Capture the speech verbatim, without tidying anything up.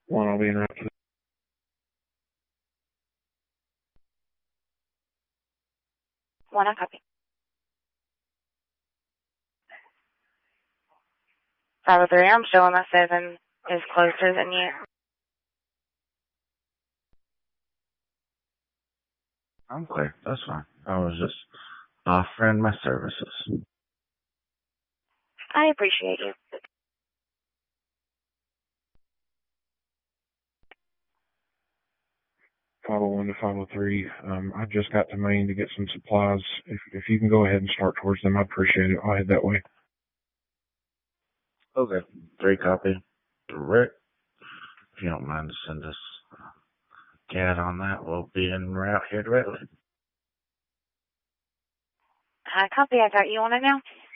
One, I'll be in route to One, I copy. five oh three, I'm showing my seven is closer than you. I'm clear. That's fine. I was just offering my services. I appreciate you. five oh one to five oh three. Um, I just got to Maine to get some supplies. If if you can go ahead and start towards them, I'd appreciate it. I'll head that way. Okay. Three copy. Direct. If you don't mind to send us a cat on that, we'll be en route here directly. I copy. I got you on it now.